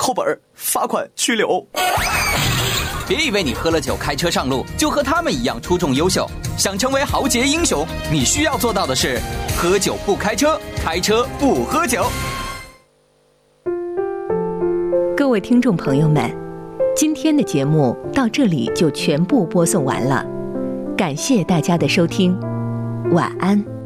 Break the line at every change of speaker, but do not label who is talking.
扣本、罚款、拘留。
别以为你喝了酒开车上路就和他们一样出众优秀，想成为豪杰英雄，你需要做到的是喝酒不开车，开车不喝酒。
各位听众朋友们，今天的节目到这里就全部播送完了，感谢大家的收听，晚安。